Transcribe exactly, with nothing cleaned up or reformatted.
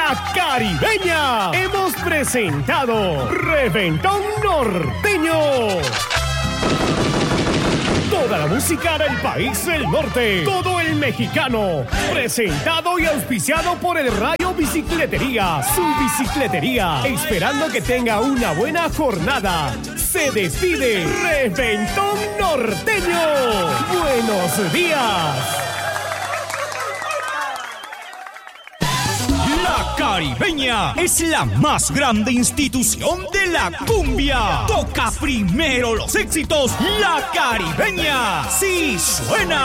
La Caribeña. Hemos presentado Reventón Norteño. Toda la música del país del norte, todo el mexicano, presentado y auspiciado por el Rayo Bicicletería, su bicicletería, esperando que tenga una buena jornada. Se despide Reventón Norteño. Buenos días. La Caribeña es la más grande institución de la cumbia. Toca primero los éxitos La Caribeña. Sí suena.